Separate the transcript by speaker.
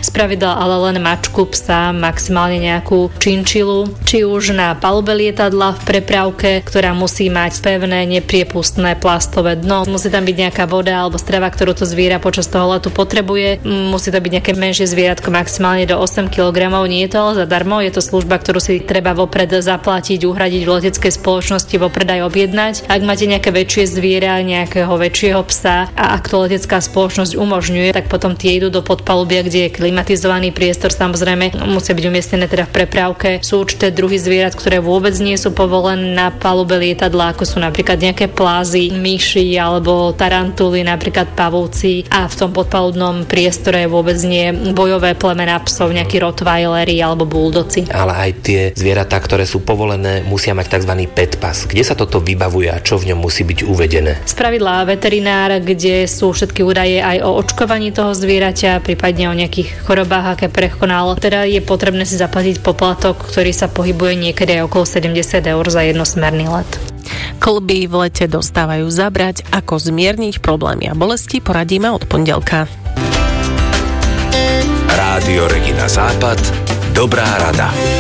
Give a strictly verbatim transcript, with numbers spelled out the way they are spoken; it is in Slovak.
Speaker 1: spravidla ale len mačku, psa, maximálne nejakú činčilu, či už na palube lietadla v prepravke, ktorá musí mať pevné, nepriepustné plastové dno. Musí tam byť nejaká voda alebo strava, ktorú to zviera počas toho letu potrebuje. Musí to byť nejaké menšie zvieratko, maximálne do osem kilogramov. Nie je to ale zadarmo, je to služba, ktorú si treba vopred zaplatiť, uhradiť v leteckej spoločnosti, vopred aj objednať. Ak máte nejaké väčšie zviera, nejakého väčšieho psa a ak to letecká spoločnosť umožňuje, tak potom tie idú do podpalubia, kde je klimatizovaný priestor, samozrejme musia byť umiestnené teda v prepravke. Sú určité druhy zvierat, ktoré vôbec nie sú povolené na palube lietadla, ako sú napríklad nejaké plázy, myši alebo tarantuly, napríklad pavúci, a v tom podpalubnom priestore vôbec nie bojové plemená psov, nejakí rottweileri alebo bulldoci.
Speaker 2: Ale aj tie zvieratá, ktoré sú povolené, musia mať tzv. Pet pass. Kde sa toto vybavuje a čo v ňom musí byť uvedené?
Speaker 1: Spravidla veterinár, kde sú všetky údaje aj o očkovaní toho zvieraťa, prípadne o nejakých chorobách, aké prekonal. Teda je potrebné si zaplatiť poplatok, ktorý sa pohybuje niekedy aj okolo sedemdesiat eur za jednosmerný let.
Speaker 3: Kĺby v lete dostávajú zabrať, ako zmierniť problémy a bolesti, poradíme od pondelka.
Speaker 4: Rádio Regina Západ. Dobrá rada.